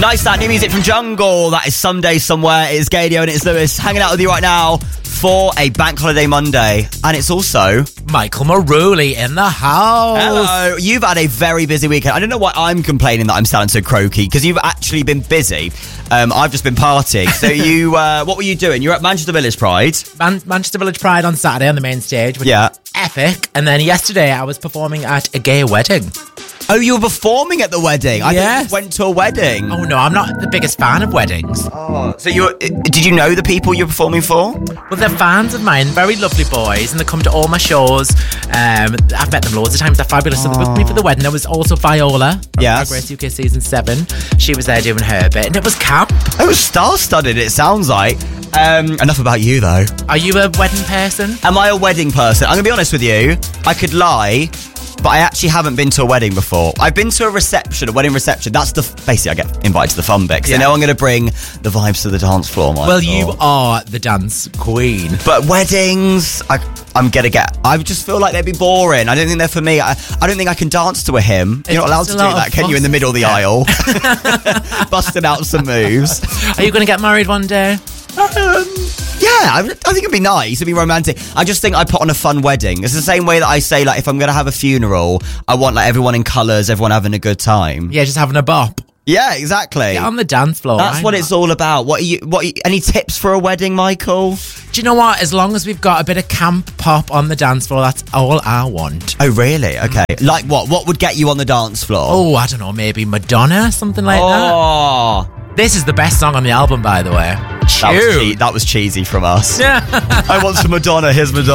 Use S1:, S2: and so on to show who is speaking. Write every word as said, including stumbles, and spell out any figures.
S1: Nice, that new music from Jungle. That is Someday Somewhere. It's Gadio and it's Lewis hanging out with you right now for a Bank Holiday Monday. And it's also
S2: Michael Maruli in the house.
S1: Hello. You've had a very busy weekend. I don't know why I'm complaining that I'm sounding so croaky, because you've actually been busy. Um, I've just been partying. So you, uh, what were you doing? You were at Manchester Village Pride.
S2: Man- Manchester Village Pride on Saturday on the main stage, which
S1: Yeah.
S2: was epic. And then yesterday I was performing at a gay wedding.
S1: Oh, you were performing at the wedding? I
S2: Yes.
S1: think you went to a wedding.
S2: Oh no, I'm not the biggest fan of weddings.
S1: Oh, so you were, did you know the people you were performing for?
S2: Well, they're fans of mine, very lovely boys, and they come to all my shows. Um, I've met them loads of times. They're fabulous. So they booked me for the wedding. There was also Viola from
S1: Yes.
S2: Drag Race U K Season seven. She was there doing her bit, and it was camp.
S1: It was star-studded, it sounds like. Um, enough about you, though.
S2: Are you a wedding person?
S1: Am I a wedding person? I'm going to be honest with you. I could lie, but I actually haven't been to a wedding before. I've been to a reception, a wedding reception. That's the... Basically, I get invited to the fun bit, because
S2: Yeah.
S1: I know I'm going to bring the vibes to the dance floor, Michael.
S2: Well, you are the dance queen.
S1: But weddings, I, I'm going to get... I just feel like they'd be boring. I don't think they're for me. I, I don't think I can dance to a hymn. You're not allowed
S2: It's
S1: to
S2: a
S1: do
S2: lot
S1: that,
S2: of
S1: can you, in the
S2: fuss,
S1: middle of the
S2: yeah.
S1: aisle? Busting out some moves.
S2: Are you going to get married one day?
S1: Um, yeah, I, I think it'd be nice. It'd be romantic. I just think I put on a fun wedding. It's the same way that I say, like, if I'm going to have a funeral, I want, like, everyone in colours, everyone having a good time.
S2: Yeah, just having a bop.
S1: Yeah, exactly.
S2: Get on the dance floor.
S1: That's
S2: why
S1: what
S2: not?
S1: it's all about. What are you? What? Are you, any tips for a wedding, Michael?
S2: Do you know what? As long as we've got a bit of camp pop on the dance floor, that's all I want.
S1: Oh, really? Okay. Like what? What would get you on the dance floor?
S2: Oh, I don't know, maybe Madonna, something like
S1: Oh,
S2: that. This is the best song on the album, by the way.
S1: that was, che- that was cheesy from us.
S2: Yeah.
S1: I want some Madonna. Here's Madonna.